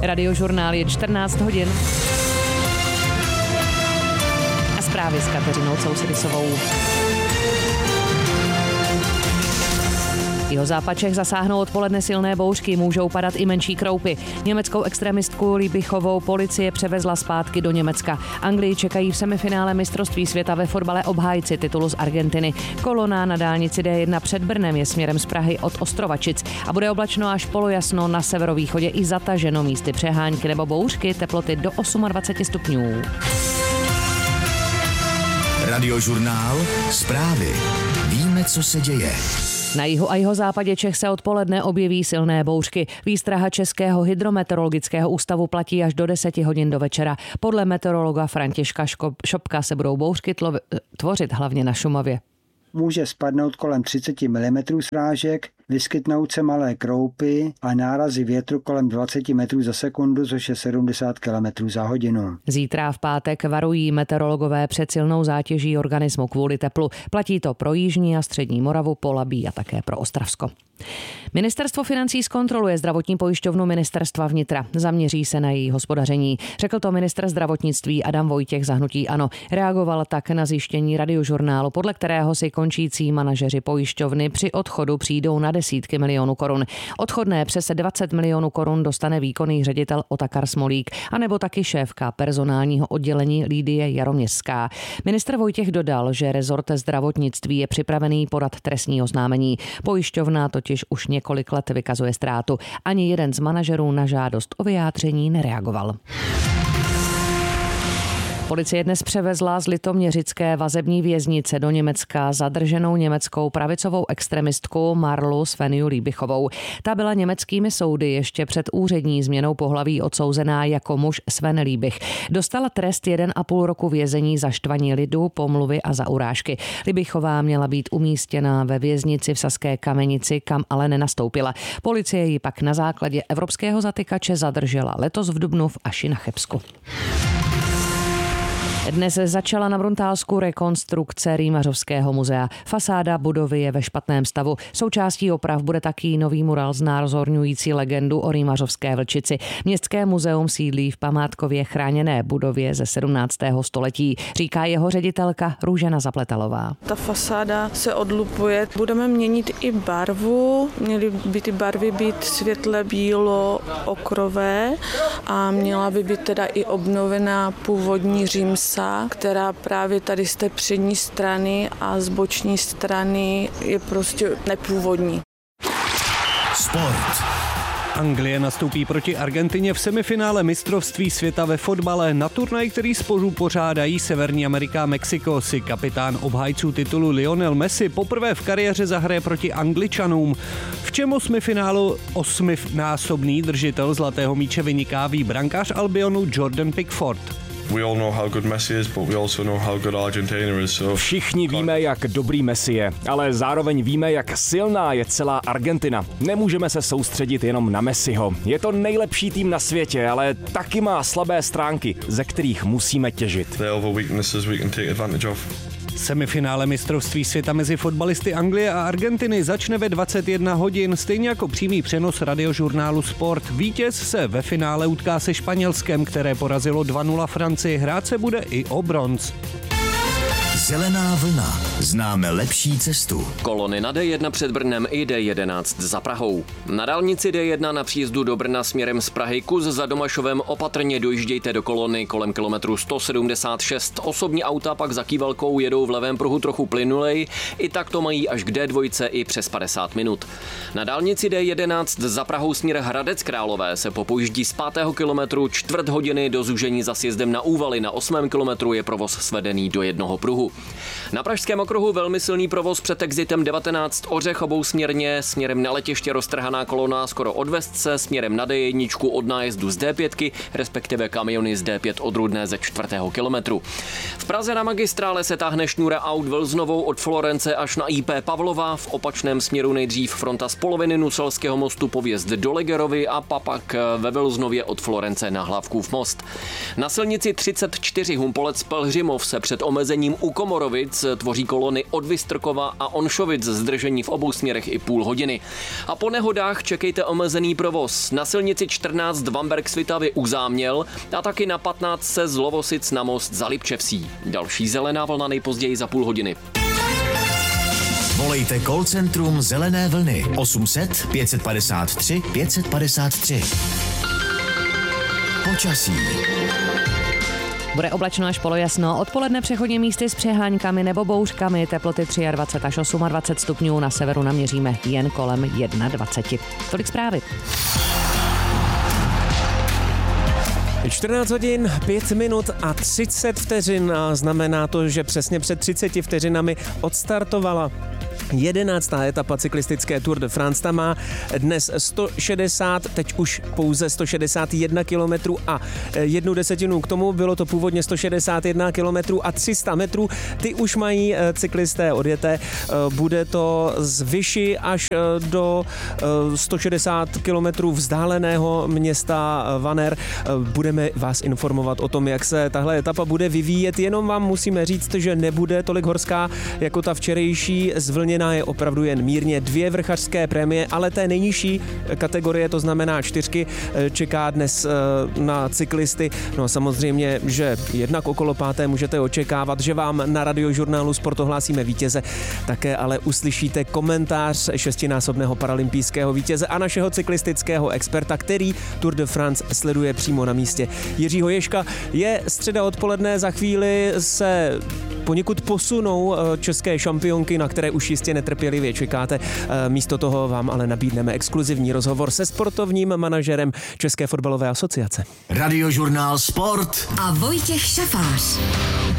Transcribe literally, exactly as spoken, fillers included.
Radiožurnál je čtrnáct hodin. A zprávy s Kateřinou Cousridisovou. Jihozápad Čech zasáhnou odpoledne silné bouřky, můžou padat i menší kroupy. Německou extremistku Liebichovou policie převezla zpátky do Německa. Anglii čekají v semifinále mistrovství světa ve fotbale obhájci titulu z Argentiny. Kolona na dálnici D jedna před Brnem je směrem z Prahy od Ostrovačic a bude oblačno až polojasno na severovýchodě i zataženo místy přehánky nebo bouřky, teploty do dvacet osm stupňů. Radiožurnál, zprávy. Víme, co se děje. Na jihu a jihozápadě Čech se odpoledne objeví silné bouřky. Výstraha Českého hydrometeorologického ústavu platí až do deseti hodin do večera. Podle meteorologa Františka Šopka se budou bouřky tlo- tvořit hlavně na Šumavě. Může spadnout kolem třicet milimetrů srážek, vyskytnout se malé kroupy a nárazy větru kolem dvacet metrů za sekundu, což je sedmdesát kilometrů za hodinu. Zítra v pátek varují meteorologové před silnou zátěží organismu kvůli teplu. Platí to pro jižní a střední Moravu, Polabí a také pro Ostravsko. Ministerstvo financí zkontroluje zdravotní pojišťovnu Ministerstva vnitra. Zaměří se na její hospodaření. Řekl to ministr zdravotnictví Adam Vojtěch za hnutí ANO. Reagoval tak na zjištění Radiožurnálu, podle kterého si končící manažeři pojišťovny při odchodu přijdou na desítky milionů korun. Odchodné přes dvacet milionů korun dostane výkonný ředitel Otakar Smolík, anebo taky šéfka personálního oddělení Lídie Jaroměřská. Ministr Vojtěch dodal, že rezort zdravotnictví je připravený podat trestní oznámení. Pojišťovna totiž už několik let vykazuje ztrátu. Ani jeden z manažerů na žádost o vyjádření nereagoval. Policie dnes převezla z litoměřické vazební věznice do Německa zadrženou německou pravicovou extremistku Marlu Sveniu Liebichovou. Ta byla německými soudy ještě před úřední změnou pohlaví odsouzená jako muž Sven Liebich. Dostala trest jeden a půl roku vězení za štvaní lidu, pomluvy a za urážky. Liebichová měla být umístěna ve věznici v Saské Kamenici, kam ale nenastoupila. Policie ji pak na základě evropského zatykače zadržela letos v dubnu v Aši na Chebsku. Dnes začala na Bruntálsku rekonstrukce Rýmařovského muzea. Fasáda budovy je ve špatném stavu. Součástí oprav bude taky nový mural znázorňující legendu o Rýmařovské vlčici. Městské muzeum sídlí v památkově chráněné budově ze sedmnáctého století, říká jeho ředitelka Růžena Zapletalová. Ta fasáda se odlupuje. Budeme měnit i barvu. Měly by ty barvy být světle bílo okrové a měla by být teda i obnovená původní římská, která právě tady z té přední strany a z boční strany je prostě nepůvodní. Sport. Anglie nastoupí proti Argentině v semifinále mistrovství světa ve fotbale. Na turnaj, který spolu pořádají Severní Amerika a Mexiko, si kapitán obhájců titulu Lionel Messi poprvé v kariéře zahraje proti Angličanům. V čem osmifinálu osminásobný držitel zlatého míče vyniká ví brankář Albionu Jordan Pickford. We all know how good Messi is, but we also know how good Argentina is. So všichni víme, jak dobrý Messi je, ale zároveň víme, jak silná je celá Argentina. Nemůžeme se soustředit jenom na Messiho. Je to nejlepší tým na světě, ale taky má slabé stránky, ze kterých musíme těžit. They have weaknesses we can take advantage of. Semifinále mistrovství světa mezi fotbalisty Anglie a Argentiny začne ve dvacet jedna hodin, stejně jako přímý přenos Radiožurnálu Sport. Vítěz se ve finále utká se Španělskem, které porazilo dva nula Francii. Hrát se bude i o bronz. Zelená vlna. Známe lepší cestu. Kolony na D jedna před Brnem i D jedenáct za Prahou. Na dálnici D jedna na příjezdu do Brna směrem z Prahy kus za Domašovem opatrně dojíždějte do kolony kolem kilometru sto sedmdesát šest. Osobní auta pak za Kývalkou jedou v levém pruhu trochu plynulej, i tak to mají až k D dva i přes padesát minut. Na dálnici D jedenáct za Prahou směr Hradec Králové se popojíždí z pátého kilometru čtvrt hodiny do zúžení za sjezdem na Úvaly. Na osmém kilometru je provoz svedený do jednoho pruhu. Na pražském okruhu velmi silný provoz před exitem devatenáct Ořech obousměrně, směrem na letiště roztrhaná kolona skoro od Vestce, směrem na D jedna od nájezdu z D pět, respektive kamiony z D pět od Rudné ze čtvrtého kilometru. V Praze na magistrále se táhne šňůra aut Vlznovou od Florence až na I P Pavlova, v opačném směru nejdřív fronta z poloviny Nuselského mostu po vjezd do Legerovy a pak ve Vlznově od Florence na Hlavkův most. Na silnici třicet čtyři Humpolec Pelhřimov se před omezením u Komorovic tvoří kolony od Vystrkova a Onšovic, zdržení v obou směrech i půl hodiny. A po nehodách čekejte omezený provoz. Na silnici čtrnáct Vamberk Svitavy u Záměl a taky na patnáct se z Lovosic na Most za Lipčevsí. Další zelená vlna nejpozději za půl hodiny. Volejte call centrum Zelené vlny osm set pět padesát tři pět padesát tři. Počasí. Bude oblačno až polojasno, odpoledne přechodně místy s přeháňkami nebo bouřkami, teploty dvacet tři až dvacet osm stupňů, na severu naměříme jen kolem dvacet jedna. Tolik zprávy. čtrnáct hodin, pět minut a třicet vteřin a znamená to, že přesně před třiceti vteřinami odstartovala jedenáctá etapa cyklistické Tour de France. Ta má dnes sto šedesát, teď už pouze sto šedesát jedna kilometrů a jednu desetinu k tomu, bylo to původně sto šedesát jedna kilometrů a tři sta metrů, ty už mají cyklisté odjeté. Bude to z Vichy až do sto šedesát kilometrů vzdáleného města Vanner. Budeme vás informovat o tom, jak se tahle etapa bude vyvíjet, jenom vám musíme říct, že nebude tolik horská jako ta včerejší. Zvlněná je opravdu jen mírně, dvě vrchařské prémie, ale té nejnižší kategorie, to znamená čtyřky, čeká dnes na cyklisty. No a samozřejmě, že jednak okolo páté můžete očekávat, že vám na Radiožurnálu Sport ohlásíme vítěze, také ale uslyšíte komentář šestinásobného paralympijského vítěze a našeho cyklistického experta, který Tour de France sleduje přímo na místě. Jiřího Ježka. Je středa odpoledne, za chvíli se poněkud posunou české šampionky, na které už jistě netrpělivě čekáte. Místo toho vám ale nabídneme exkluzivní rozhovor se sportovním manažerem České fotbalové asociace. Radiožurnál Sport a Vojtěch Šafář.